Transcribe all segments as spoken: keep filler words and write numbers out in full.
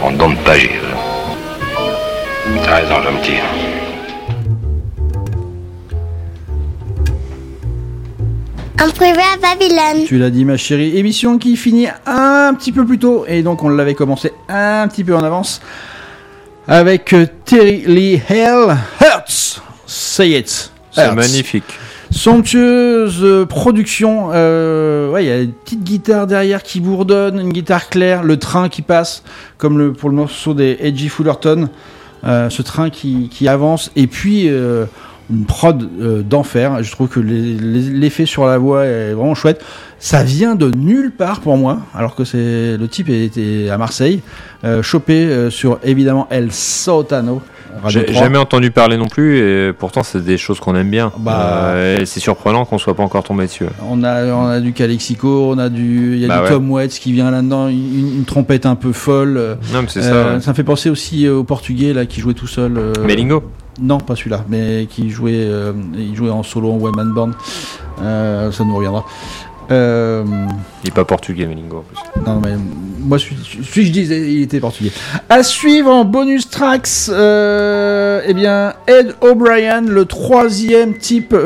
en dents de page. T'as raison, jean petit. Un privé à Babylone. Tu l'as dit, ma chérie. Émission qui finit un petit peu plus tôt. Et donc, on l'avait commencé un petit peu en avance. Avec Terry Lee Hale. Hurts. Say it. C'est Hurts. magnifique. Somptueuse production. Euh, ouais, il y a une petite guitare derrière qui bourdonne. Une guitare claire. Le train qui passe. Comme le, pour le morceau des Edgy Fullerton. Euh, ce train qui, qui avance. Et puis... Euh, une prod euh, d'enfer. Je trouve que les, les, l'effet sur la voix est vraiment chouette. Ça vient de nulle part pour moi, alors que c'est le type était à Marseille, euh, chopé euh, sur évidemment El Sótano. J'ai jamais entendu parler non plus, et pourtant c'est des choses qu'on aime bien. Bah, euh, et c'est surprenant qu'on soit pas encore tombé dessus. On a on a du Calexico, on a du il y a bah du ouais. Tom Waits qui vient là-dedans, une, une trompette un peu folle. Non mais c'est euh, ça. Ouais. Ça me fait penser aussi au Portugais là qui jouait tout seul. Euh, Melingo. Non, pas celui-là, mais qui jouait, euh, il jouait en solo en one man band. Euh, ça nous reviendra. Euh, il n'est pas portugais, Melingo en plus. Non, mais moi, celui, celui que je disais, il était portugais. À suivre en bonus tracks, euh, eh bien, Ed O'Brien, le troisième type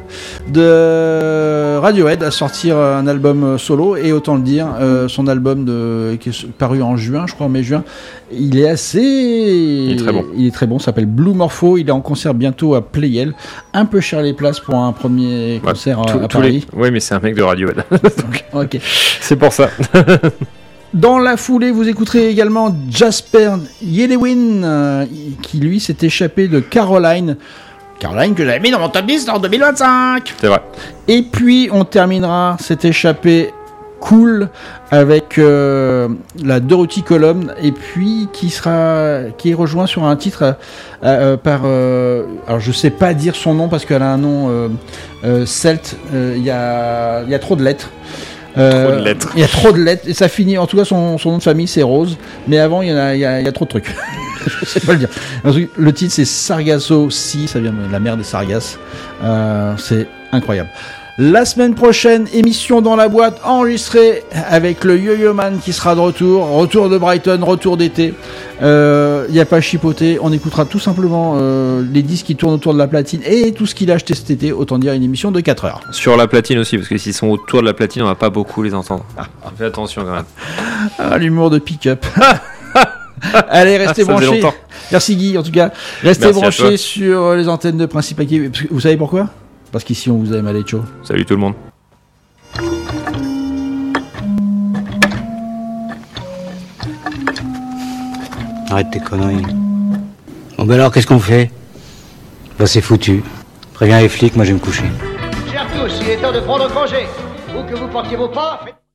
de Radiohead, a sorti un album solo, et autant le dire, euh, son album de, qui est paru en juin, je crois, en mai-juin, il est assez... Il est très bon. Il est très bon, ça s'appelle Blue Morpho, il est en concert bientôt à Playel. Un peu cher les places pour un premier concert ouais, à, tout, à Paris. Les... Oui, mais c'est un mec de Radiohead. Donc, ok. C'est pour ça. Dans la foulée, vous écouterez également Jasper Yelewin, euh, qui lui s'est échappé de Caroline. Caroline que j'avais mis dans mon top dix en deux mille vingt-cinq. C'est vrai. Et puis on terminera cet échappé cool avec euh, la Dorothy Column, et puis qui sera qui est rejoint sur un titre euh, euh, par euh, alors je sais pas dire son nom parce qu'elle a un nom euh, euh, celte. Il euh, y a il y a trop de lettres. Euh, trop de lettres. Il y a trop de lettres et ça finit. En tout cas, son, son nom de famille c'est Rose, mais avant il y en a il y a, il y a trop de trucs. Je sais pas le dire. Le titre c'est Sargasso Sea, ça vient de la mer des Sargasses. Euh, c'est incroyable. La semaine prochaine, émission dans la boîte enregistrée avec le Yo-Yo Man qui sera de retour. Retour de Brighton, retour d'été. Il euh, n'y a pas à chipoter. On écoutera tout simplement euh, les disques qui tournent autour de la platine et tout ce qu'il a acheté cet été. Autant dire une émission de quatre heures. Sur la platine aussi, parce que s'ils sont autour de la platine, on va pas beaucoup les entendre. Ah, fais attention quand même. Ah, l'humour de pick-up. Allez, restez ça branchés. Merci Guy, en tout cas. Restez Merci branchés sur les antennes de Principe Acquis. Vous savez pourquoi ? Parce qu'ici on vous aime, allez, ciao. Salut tout le monde. Arrête tes conneries. Bon ben alors qu'est-ce qu'on fait ? Bah c'est foutu. Préviens les flics, moi je vais me coucher. Chers tous, il est temps de prendre congé. Où que vous portiez vos pas, faites...